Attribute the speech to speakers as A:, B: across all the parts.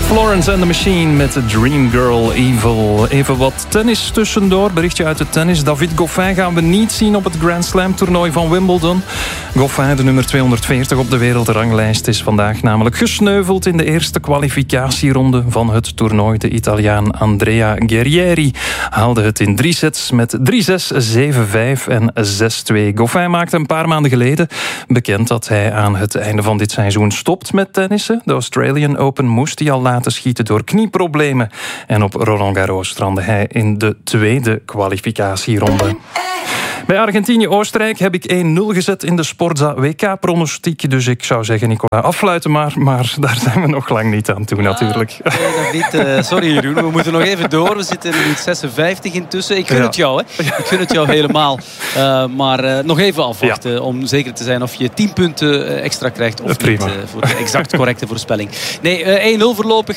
A: Florence and the Machine met Dream Girl Evil. Even wat tennis tussendoor. Berichtje uit het tennis. David Goffin gaan we niet zien op het Grand Slam toernooi van Wimbledon. Goffin, de nummer 240 op de wereldranglijst, is vandaag namelijk gesneuveld in de eerste kwalificatieronde van het toernooi. De Italiaan Andrea Guerrieri haalde het in 3 sets met 3-6, 7-5 en 6-2. Goffin maakte een paar maanden geleden bekend dat hij aan het einde van dit seizoen stopt met tennissen. De Australian Open moest hij al laten schieten door knieproblemen. En op Roland Garros strandde hij in de tweede kwalificatieronde. Bij Argentinië-Oostenrijk heb ik 1-0 gezet in de Sportza WK-pronostiek. Dus ik zou zeggen, Nicola, affluiten maar daar zijn we nog lang niet aan toe natuurlijk.
B: Sorry Jeroen, we moeten nog even door. We zitten in minuut 56 intussen. Ik gun het jou, hè. Ik gun het jou helemaal. Maar nog even afwachten om zeker te zijn of je 10 punten extra krijgt of niet. Voor de exact correcte voorspelling. Nee, 1-0 voorlopig,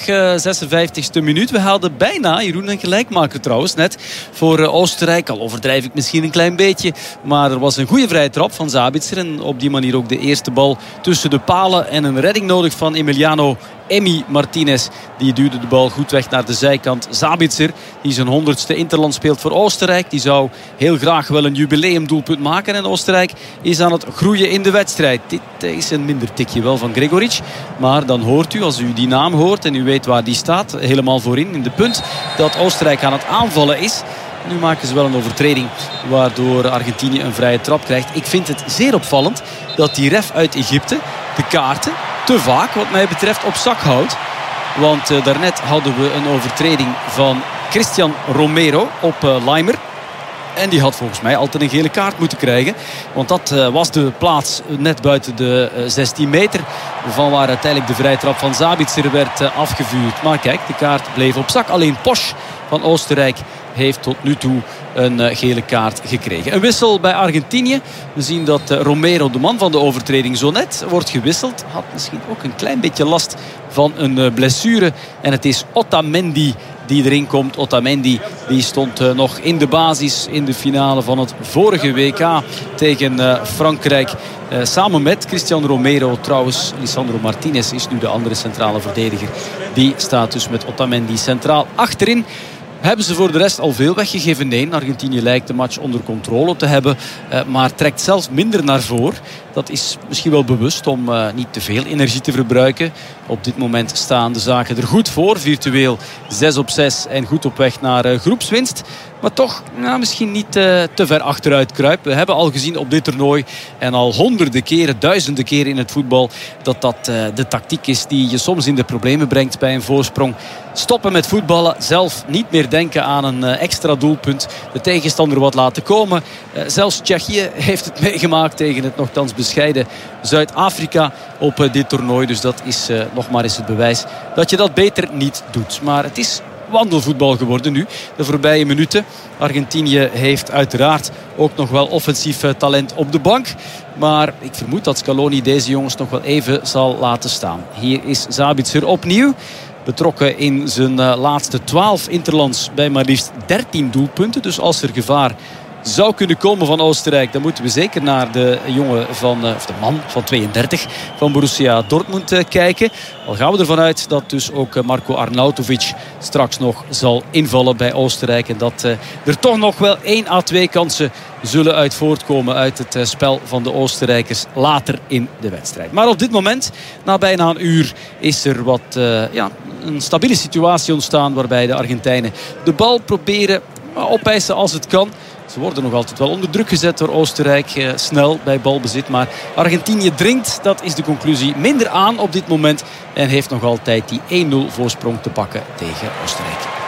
B: 56e minuut. We haalden bijna, Jeroen, een gelijkmaker trouwens net voor Oostenrijk. Al overdrijf ik misschien een klein beetje. Maar er was een goede vrije trap van Sabitzer. En op die manier ook de eerste bal tussen de palen. En een redding nodig van Emiliano Emi Martinez. Die duwde de bal goed weg naar de zijkant. Sabitzer, die zijn 100ste interland speelt voor Oostenrijk. Die zou heel graag wel een jubileumdoelpunt maken. En Oostenrijk is aan het groeien in de wedstrijd. Dit is een minder tikje wel van Gregoric. Maar dan hoort u, als u die naam hoort en u weet waar die staat, helemaal voorin in de punt, dat Oostenrijk aan het aanvallen is. Nu maken ze wel een overtreding waardoor Argentinië een vrije trap krijgt. Ik vind het zeer opvallend dat die ref uit Egypte de kaarten te vaak wat mij betreft op zak houdt. Want daarnet hadden we een overtreding van Christian Romero op Laimer. En die had volgens mij altijd een gele kaart moeten krijgen. Want dat was de plaats net buiten de 16 meter. Van waar uiteindelijk de vrije trap van Sabitzer werd afgevuurd. Maar kijk, de kaart bleef op zak. Alleen Posch van Oostenrijk heeft tot nu toe een gele kaart gekregen. Een wissel bij Argentinië. We zien dat Romero, de man van de overtreding, zo net wordt gewisseld. Had misschien ook een klein beetje last van een blessure. En het is Otamendi die erin komt. Otamendi die stond nog in de basis in de finale van het vorige WK tegen Frankrijk. Samen met Christian Romero trouwens. Lisandro Martinez is nu de andere centrale verdediger. Die staat dus met Otamendi centraal achterin. Hebben ze voor de rest al veel weggegeven? Nee, Argentinië lijkt de match onder controle te hebben. Maar trekt zelfs minder naar voren. Dat is misschien wel bewust om niet te veel energie te verbruiken. Op dit moment staan de zaken er goed voor. Virtueel 6-6 en goed op weg naar groepswinst. Maar toch misschien niet te ver achteruit kruipen. We hebben al gezien op dit toernooi en al honderden keren, duizenden keren in het voetbal, dat de tactiek is die je soms in de problemen brengt bij een voorsprong. Stoppen met voetballen, zelf niet meer denken aan een extra doelpunt. De tegenstander wat laten komen. Zelfs Tsjechië heeft het meegemaakt tegen het nogthans bescheiden Zuid-Afrika op dit toernooi. Dus dat is nog maar eens het bewijs dat je dat beter niet doet. Maar het is wandelvoetbal geworden nu, de voorbije minuten. Argentinië heeft uiteraard ook nog wel offensief talent op de bank. Maar ik vermoed dat Scaloni deze jongens nog wel even zal laten staan. Hier is Sabitzer opnieuw. Betrokken in zijn laatste 12 interlands bij maar liefst 13 doelpunten. Dus als er gevaar zou kunnen komen van Oostenrijk, dan moeten we zeker naar de man van 32 van Borussia Dortmund kijken. Al gaan we ervan uit dat dus ook Marko Arnautovic straks nog zal invallen bij Oostenrijk. En dat er toch nog wel 1 à 2 kansen zullen uit voortkomen uit het spel van de Oostenrijkers later in de wedstrijd. Maar op dit moment, na bijna een uur, is er een stabiele situatie ontstaan waarbij de Argentijnen de bal proberen opeisen als het kan. Ze worden nog altijd wel onder druk gezet door Oostenrijk. Snel bij balbezit. Maar Argentinië dringt, dat is de conclusie, minder aan op dit moment. En heeft nog altijd die 1-0 voorsprong te pakken tegen Oostenrijk.